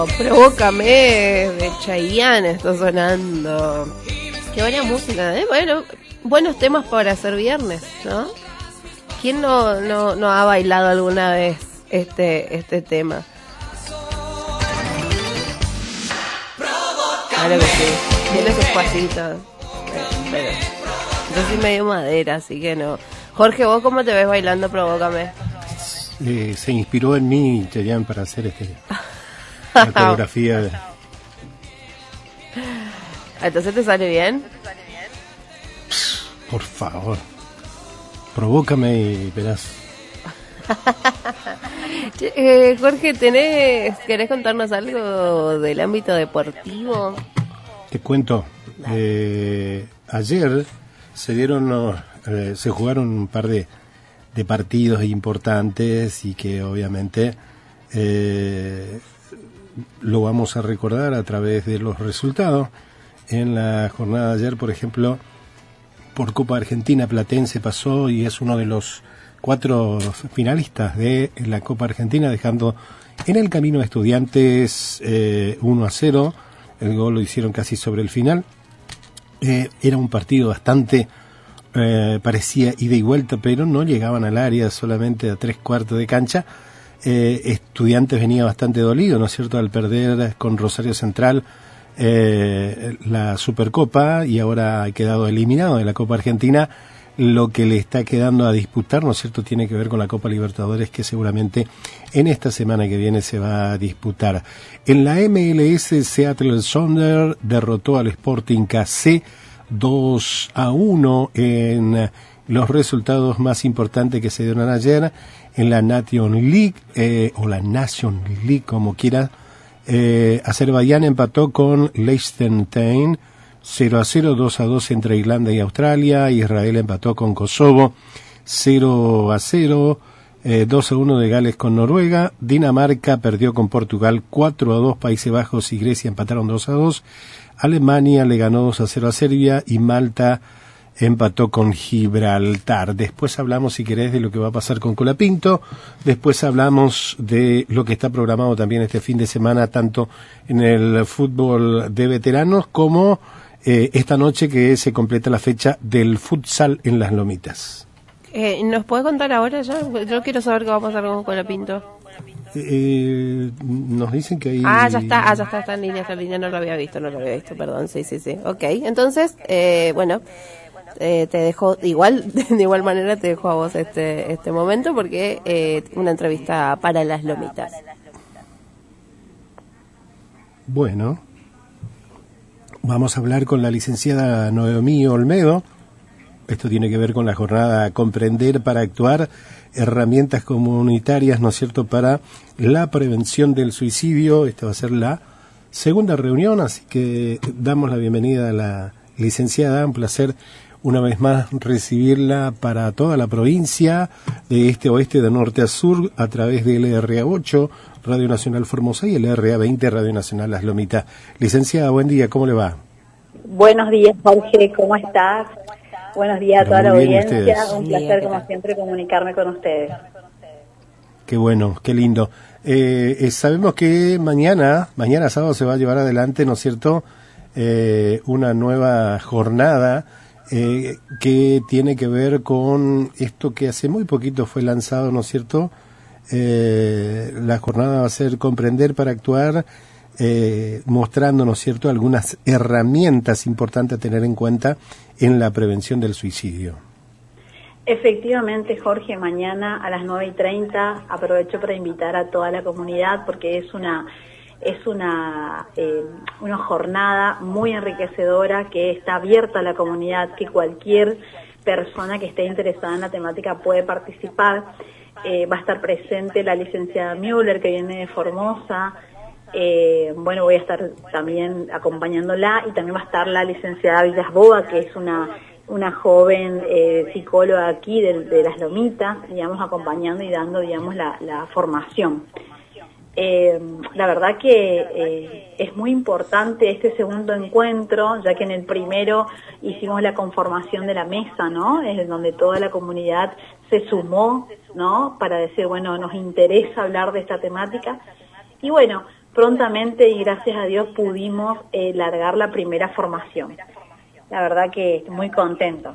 Provócame de Chayanne está sonando. Qué buena música, ¿eh? Bueno, buenos temas para hacer viernes, ¿no? ¿Quién no ha bailado alguna vez este tema? Claro que sí, tiene sus pasitos. Pero yo soy medio madera, así que no. Jorge, ¿vos cómo te ves bailando Provócame? Se inspiró en mí Chayanne para hacer la coreografía. ¿Entonces te sale bien? Por favor, provócame y verás. Jorge, ¿querés contarnos algo del ámbito deportivo? Te cuento, ayer se jugaron un par de partidos importantes y que obviamente lo vamos a recordar a través de los resultados. En la jornada de ayer, por ejemplo, por Copa Argentina, Platense pasó y es uno de los 4 finalistas de la Copa Argentina, dejando en el camino a Estudiantes 1-0. El gol lo hicieron casi sobre el final. Era un partido bastante, parecía ida y vuelta, pero no llegaban al área, solamente a 3/4 de cancha. Estudiantes venía bastante dolido, ¿no es cierto?, al perder con Rosario Central la Supercopa y ahora ha quedado eliminado de la Copa Argentina. Lo que le está quedando a disputar, ¿no es cierto?, tiene que ver con la Copa Libertadores, que seguramente en esta semana que viene se va a disputar. En la MLS, Seattle Sounders derrotó al Sporting KC 2-1 en los resultados más importantes que se dieron ayer. En la Nation League, o la Nation League, como quiera, Azerbaiyán empató con Liechtenstein 0-0, 2-2 entre Irlanda y Australia. Israel empató con Kosovo 0-0, 2-1 de Gales con Noruega. Dinamarca perdió con Portugal 4-2. Países Bajos y Grecia empataron 2-2. Alemania le ganó 2-0 a Serbia y Malta empató con Gibraltar. Después hablamos, si querés, de lo que va a pasar con Colapinto. Después hablamos de lo que está programado también este fin de semana, tanto en el fútbol de veteranos como esta noche que se completa la fecha del futsal en Las Lomitas. ¿Nos puede contar ahora ya? Yo quiero saber qué va a pasar con Colapinto. Nos dicen que hay... ya está en línea, no lo había visto, perdón, sí. Ok, entonces, bueno, te dejo, de igual manera te dejo a vos este momento porque una entrevista para Las Lomitas. Bueno, vamos a hablar con la licenciada Noemí Olmedo. Esto tiene que ver con la jornada Comprender para Actuar, herramientas comunitarias, ¿no es cierto?, para la prevención del suicidio. Esta va a ser la segunda reunión, así que damos la bienvenida a la licenciada. Un placer una vez más recibirla para toda la provincia, de este a oeste, de norte a sur, a través del LRA8, Radio Nacional Formosa, y el LRA20, Radio Nacional Las Lomitas. Licenciada, buen día, ¿cómo le va? Buenos días, Jorge, ¿cómo estás? Buenos días a toda la audiencia, un placer como siempre comunicarme con ustedes. Qué bueno, qué lindo. Sabemos que mañana sábado se va a llevar adelante, ¿no es cierto?, una nueva jornada que tiene que ver con esto que hace muy poquito fue lanzado, ¿no es cierto? La jornada va a ser Comprender para Actuar, mostrando, ¿no es cierto?, algunas herramientas importantes a tener en cuenta en la prevención del suicidio. Efectivamente, Jorge, mañana a las 9:30 aprovecho para invitar a toda la comunidad porque es una jornada muy enriquecedora que está abierta a la comunidad, que cualquier persona que esté interesada en la temática puede participar. Va a estar presente la licenciada Müller, que viene de Formosa. Bueno, voy a estar también acompañándola, y también va a estar la licenciada Villasboa, que es una joven psicóloga aquí de Las Lomitas, digamos, acompañando y dando, digamos, la formación. La verdad que es muy importante este segundo encuentro, ya que en el primero hicimos la conformación de la mesa, ¿no? Es donde toda la comunidad se sumó, ¿no?, para decir, bueno, nos interesa hablar de esta temática. Y bueno, prontamente y gracias a Dios pudimos largar la primera formación. La verdad que muy contento.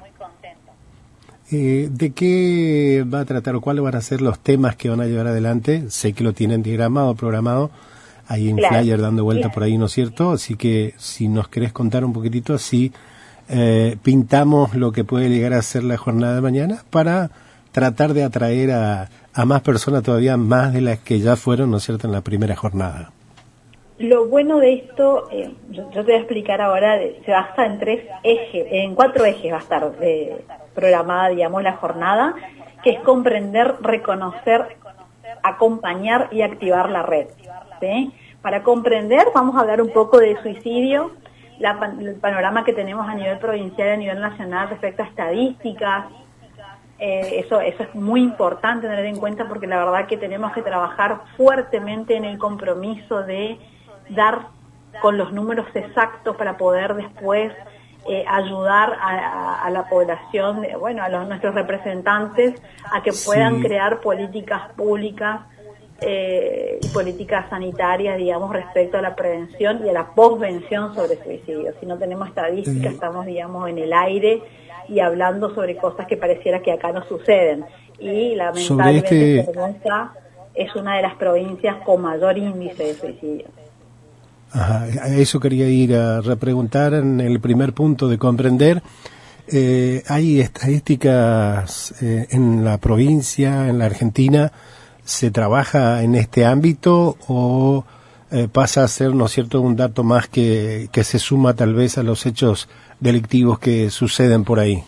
¿De qué va a tratar o cuáles van a ser los temas que van a llevar adelante? Sé que lo tienen diagramado, programado, hay un flyer dando vuelta por ahí, ¿no es cierto? Así que si nos querés contar un poquitito, así pintamos lo que puede llegar a ser la jornada de mañana para tratar de atraer a más personas todavía, más de las que ya fueron, ¿no es cierto?, en la primera jornada. Lo bueno de esto, yo te voy a explicar ahora, se basa en 4 ejes va a estar programada, digamos, la jornada, que es comprender, reconocer, acompañar y activar la red, ¿sí? Para comprender, vamos a hablar un poco de suicidio, el panorama que tenemos a nivel provincial y a nivel nacional respecto a estadísticas. Eso es muy importante tener en cuenta, porque la verdad que tenemos que trabajar fuertemente en el compromiso de dar con los números exactos para poder después ayudar a la población, a nuestros representantes a que puedan crear políticas públicas y políticas sanitarias, digamos, respecto a la prevención y a la posvención sobre suicidio. Si no tenemos estadísticas, estamos, digamos, en el aire y hablando sobre cosas que pareciera que acá no suceden. Y lamentablemente Formosa es una de las provincias con mayor índice de suicidio. Ajá, a eso quería ir a repreguntar en el primer punto de comprender. ¿Hay estadísticas en la provincia, en la Argentina? ¿Se trabaja en este ámbito o pasa a ser, ¿no es cierto?, un dato más que se suma tal vez a los hechos delictivos que suceden por ahí?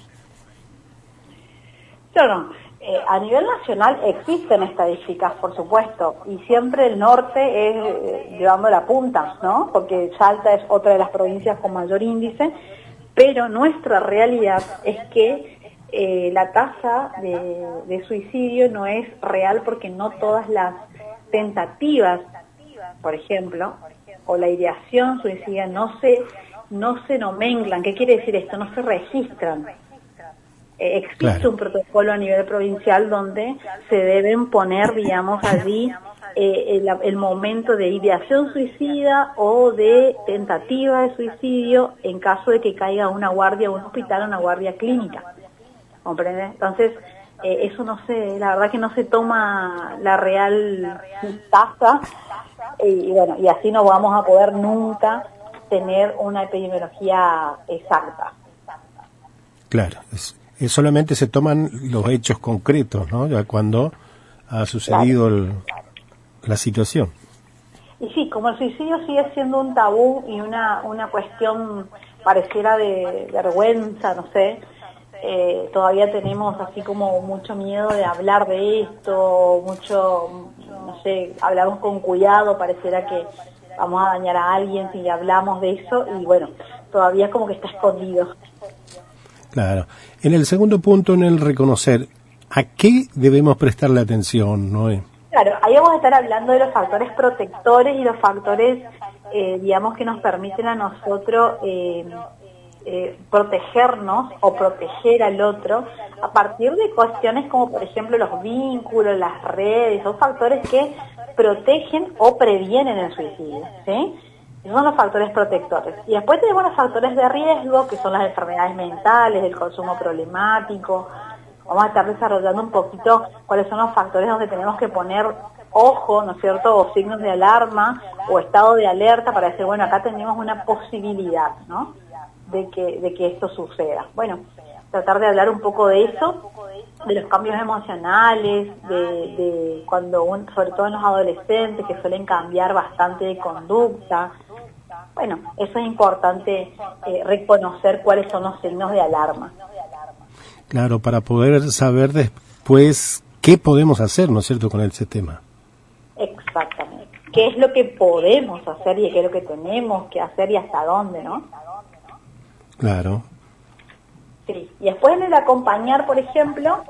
No. A nivel nacional existen estadísticas, por supuesto, y siempre el norte es llevando la punta, ¿no? Porque Salta es otra de las provincias con mayor índice, pero nuestra realidad es que la tasa de suicidio no es real, porque no todas las tentativas, por ejemplo, o la ideación suicida no se nomenclan. ¿Qué quiere decir esto? No se registran. Existe un protocolo a nivel provincial donde se deben poner, digamos, allí el momento de ideación suicida o de tentativa de suicidio en caso de que caiga una guardia, un hospital, una guardia clínica. ¿Comprende? Entonces, eso la verdad que no se toma la real tasa, y así no vamos a poder nunca tener una epidemiología exacta. Claro, solamente se toman los hechos concretos, ¿no? Ya cuando ha sucedido la situación. Y sí, como el suicidio sigue siendo un tabú y una cuestión pareciera de vergüenza, no sé, todavía tenemos así como mucho miedo de hablar de esto, no sé, hablamos con cuidado, pareciera que vamos a dañar a alguien si hablamos de eso, y bueno, todavía como que está escondido. Claro. En el segundo punto, en el reconocer, ¿a qué debemos prestarle atención, Noé? Claro, ahí vamos a estar hablando de los factores protectores y los factores, digamos, que nos permiten a nosotros protegernos o proteger al otro a partir de cuestiones como, por ejemplo, los vínculos, las redes, son factores que protegen o previenen el suicidio, ¿sí? Esos son los factores protectores. Y después tenemos los factores de riesgo, que son las enfermedades mentales, el consumo problemático. Vamos a estar desarrollando un poquito cuáles son los factores donde tenemos que poner ojo, ¿no es cierto?, o signos de alarma o estado de alerta para decir, bueno, acá tenemos una posibilidad, ¿no?, de que esto suceda. Bueno, tratar de hablar un poco de eso, de los cambios emocionales, de cuando, sobre todo en los adolescentes, que suelen cambiar bastante de conducta. Bueno, eso es importante, reconocer cuáles son los signos de alarma. Claro, para poder saber después qué podemos hacer, ¿no es cierto?, con ese tema. Exactamente. ¿Qué es lo que podemos hacer y qué es lo que tenemos que hacer y hasta dónde, no? Claro. Sí. Y después en el acompañar, por ejemplo,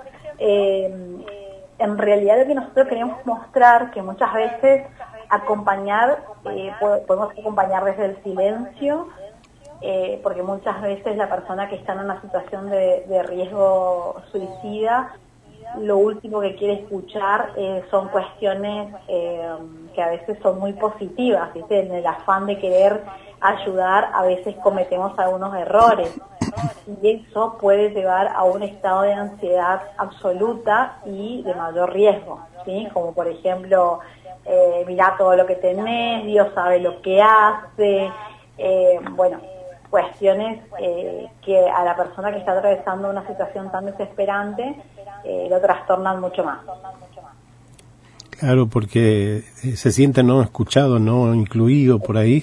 en realidad lo que nosotros queremos mostrar, que muchas veces acompañar, podemos acompañar desde el silencio, porque muchas veces la persona que está en una situación de riesgo suicida lo último que quiere escuchar son cuestiones que a veces son muy positivas, ¿viste? En el afán de querer ayudar, a veces cometemos algunos errores y eso puede llevar a un estado de ansiedad absoluta y de mayor riesgo, ¿sí? Como por ejemplo, mirá todo lo que tenés, Dios sabe lo que hace, bueno, cuestiones que a la persona que está atravesando una situación tan desesperante lo trastornan mucho más. Claro, porque se siente no escuchado, no incluido por ahí,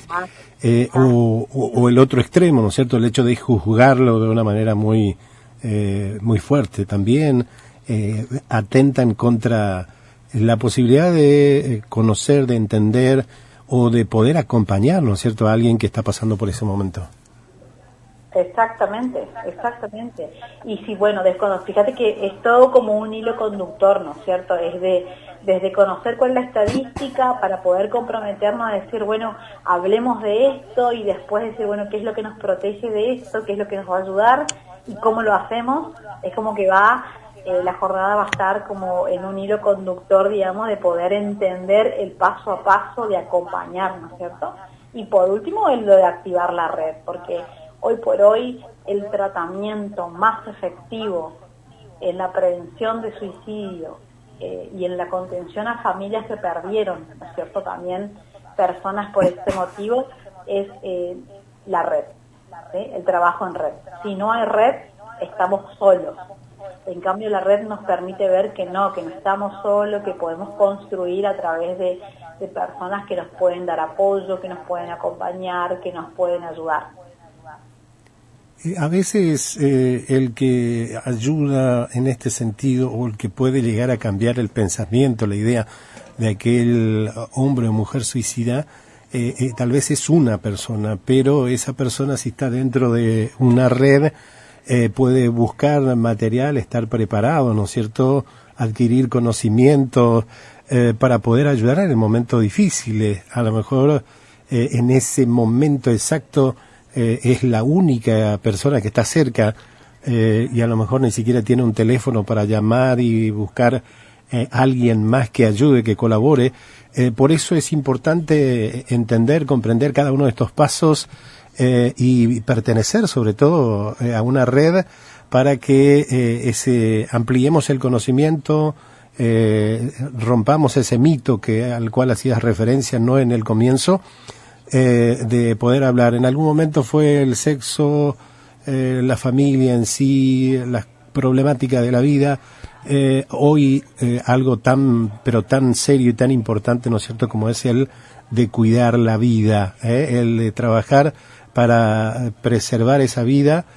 o el otro extremo, ¿no es cierto? El hecho de juzgarlo de una manera muy fuerte también atentan contra la posibilidad de conocer, de entender o de poder acompañar, ¿no es cierto?, a alguien que está pasando por ese momento. Exactamente. Y sí, bueno, fíjate que es todo como un hilo conductor, ¿no es cierto? Es desde conocer cuál es la estadística para poder comprometernos a decir, bueno, hablemos de esto y después decir, bueno, qué es lo que nos protege de esto, qué es lo que nos va a ayudar y cómo lo hacemos. Es como que la jornada va a estar como en un hilo conductor, digamos, de poder entender el paso a paso de acompañar, ¿no es cierto? Y por último, lo de activar la red, porque hoy por hoy el tratamiento más efectivo en la prevención de suicidio y en la contención a familias que perdieron, ¿no es cierto?, también personas por este motivo, es la red, ¿sí? El trabajo en red. Si no hay red, estamos solos. En cambio, la red nos permite ver que no estamos solos, que podemos construir a través de personas que nos pueden dar apoyo, que nos pueden acompañar, que nos pueden ayudar. A veces el que ayuda en este sentido o el que puede llegar a cambiar el pensamiento, la idea de aquel hombre o mujer suicida, tal vez es una persona, pero esa persona, si está dentro de una red, puede buscar material, estar preparado, ¿no es cierto?, adquirir conocimiento para poder ayudar en el momento difícil. A lo mejor en ese momento exacto es la única persona que está cerca y a lo mejor ni siquiera tiene un teléfono para llamar y buscar alguien más que ayude, que colabore. Por eso es importante entender, comprender cada uno de estos pasos y pertenecer sobre todo a una red para que ampliemos el conocimiento, rompamos ese mito al cual hacías referencia no en el comienzo, de poder hablar. En algún momento fue el sexo, la familia en sí, las problemáticas de la vida. Hoy algo pero tan serio y tan importante, ¿no es cierto?, como es el de cuidar la vida, el de trabajar para preservar esa vida.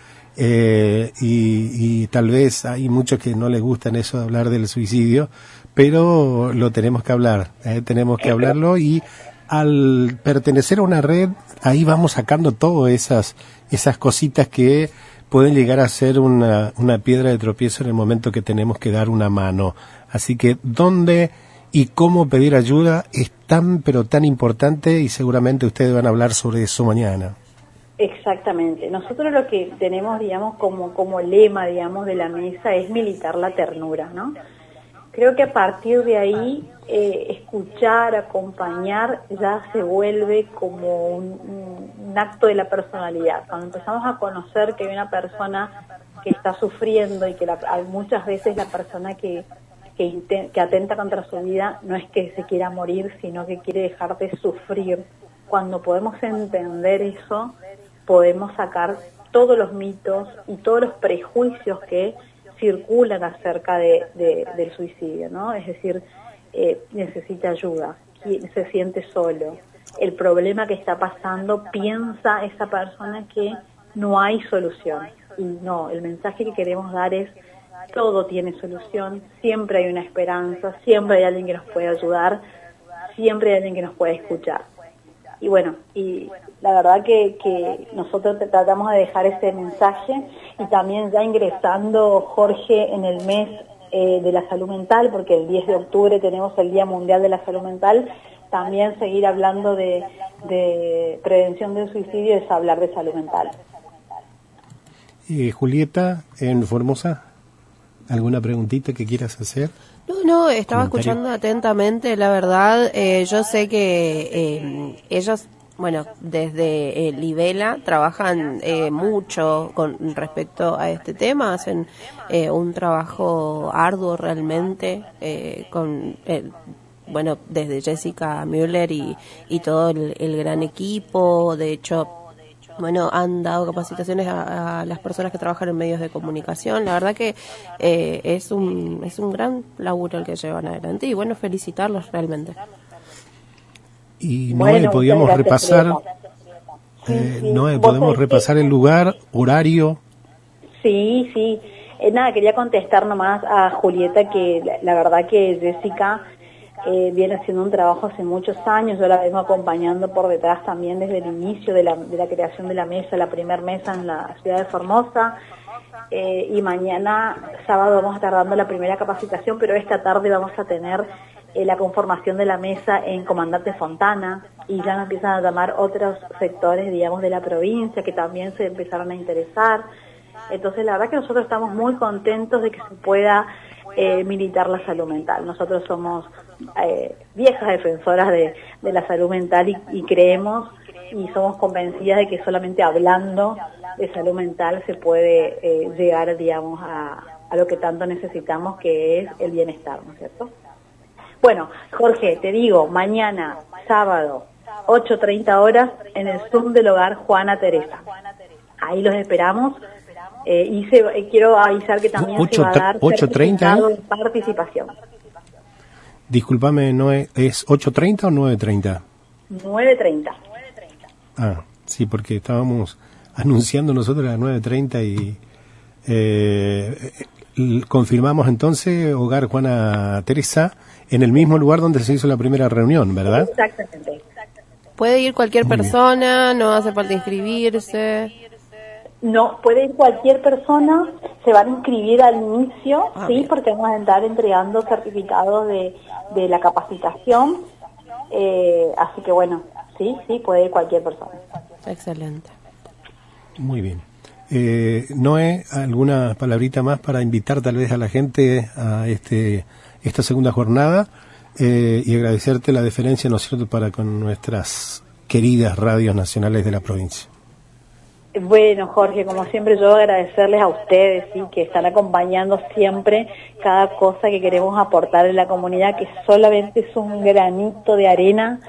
Y tal vez hay muchos que no les gustan eso de hablar del suicidio, pero lo tenemos que hablar, tenemos que hablarlo, y al pertenecer a una red, ahí vamos sacando todas esas cositas que pueden llegar a ser una piedra de tropiezo en el momento que tenemos que dar una mano. Así que dónde y cómo pedir ayuda es tan pero tan importante, y seguramente ustedes van a hablar sobre eso mañana. Exactamente. Nosotros lo que tenemos, digamos, como lema, digamos, de la mesa es militar la ternura, ¿no? Creo que a partir de ahí, escuchar, acompañar, ya se vuelve como un acto de la personalidad. Cuando empezamos a conocer que hay una persona que está sufriendo y que muchas veces la persona que atenta contra su vida no es que se quiera morir, sino que quiere dejar de sufrir. Cuando podemos entender eso, podemos sacar todos los mitos y todos los prejuicios que circulan acerca del suicidio, ¿no? Es decir, necesita ayuda, se siente solo, el problema que está pasando, piensa esa persona que no hay solución. Y no, el mensaje que queremos dar es: todo tiene solución, siempre hay una esperanza, siempre hay alguien que nos puede ayudar, siempre hay alguien que nos puede escuchar. Y bueno, y la verdad que nosotros tratamos de dejar ese mensaje, y también ya ingresando, Jorge, en el mes de la salud mental, porque el 10 de octubre tenemos el Día Mundial de la Salud Mental, también seguir hablando de prevención del suicidio es hablar de salud mental. Julieta, en Formosa. ¿Alguna preguntita que quieras hacer? No, estaba escuchando atentamente, la verdad. Yo sé que ellos, bueno, desde Libela trabajan mucho con respecto a este tema, hacen un trabajo arduo realmente con bueno, desde Jessica Müller y todo el gran equipo. De hecho, bueno, han dado capacitaciones a las personas que trabajan en medios de comunicación. La verdad que es un gran laburo el que llevan adelante y bueno, felicitarlos realmente. Y Noé, podíamos repasar, Noé, podemos repasar el lugar, horario. Sí. Nada, quería contestar nomás a Julieta que la verdad que Jessica viene haciendo un trabajo hace muchos años. Yo la vengo acompañando por detrás también desde el inicio de la creación de la mesa, la primer mesa en la ciudad de Formosa. Y mañana, sábado, vamos a estar dando la primera capacitación, pero esta tarde vamos a tener la conformación de la mesa en Comandante Fontana, y ya nos empiezan a llamar otros sectores, digamos, de la provincia que también se empezaron a interesar. Entonces, la verdad que nosotros estamos muy contentos de que se pueda militar la salud mental. Nosotros somos viejas defensoras de la salud mental y creemos y somos convencidas de que solamente hablando de salud mental se puede llegar, digamos, a lo que tanto necesitamos, que es el bienestar, ¿no es cierto? Bueno, Jorge, te digo, mañana, sábado, 8:30 horas, en el Zoom del Hogar Juana Teresa. Ahí los esperamos. Y quiero avisar que también se va a dar 8:30 de participación. Discúlpame, ¿no es 8:30 o 9:30? 9:30. Ah, sí, porque estábamos anunciando nosotros a las 9:30 y confirmamos entonces Hogar Juana Teresa en el mismo lugar donde se hizo la primera reunión, ¿verdad? Exactamente. Puede ir cualquier persona, no hace falta inscribirse. No, puede ir cualquier persona, se van a inscribir al inicio, sí, bien, porque vamos a estar entregando certificados de la capacitación, así que bueno, sí, puede ir cualquier persona. Excelente. Muy bien. Noé, ¿alguna palabrita más para invitar tal vez a la gente a esta segunda jornada y agradecerte la deferencia, ¿no es cierto?, para con nuestras queridas radios nacionales de la provincia? Bueno, Jorge, como siempre yo agradecerles a ustedes, sí, que están acompañando siempre cada cosa que queremos aportar en la comunidad, que solamente es un granito de arena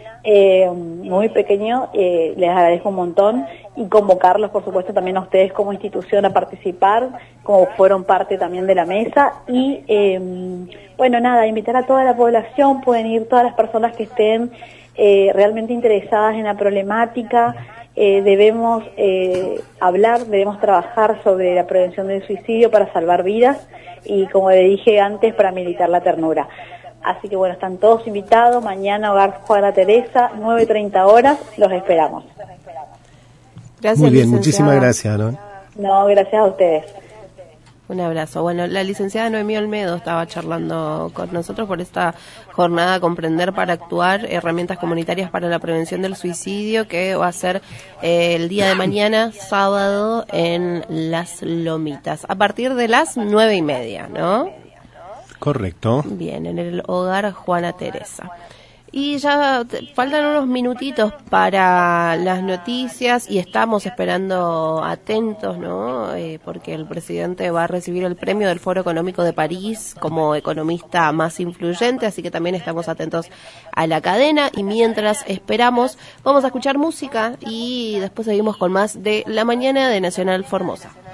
muy pequeño. Les agradezco un montón y convocarlos, por supuesto, también a ustedes como institución a participar, como fueron parte también de la mesa. Y bueno, nada, invitar a toda la población, pueden ir todas las personas que estén realmente interesadas en la problemática. Debemos hablar, debemos trabajar sobre la prevención del suicidio para salvar vidas y, como le dije antes, para militar la ternura. Así que bueno, están todos invitados. Mañana Hogar Juana Teresa, 9:30 horas, los esperamos. Gracias, muy bien, licenciada. Muchísimas gracias, ¿no? No, gracias a ustedes. Un abrazo. Bueno, la licenciada Noemí Olmedo estaba charlando con nosotros por esta jornada Comprender para Actuar, herramientas comunitarias para la prevención del suicidio, que va a ser el día de mañana, sábado, en Las Lomitas, a partir de las 9:30, ¿no? Correcto. Bien, en el Hogar Juana Teresa. Y ya faltan unos minutitos para las noticias y estamos esperando atentos, ¿no? Porque el presidente va a recibir el premio del Foro Económico de París como economista más influyente, así que también estamos atentos a la cadena. Y mientras esperamos, vamos a escuchar música y después seguimos con más de La Mañana de Nacional Formosa.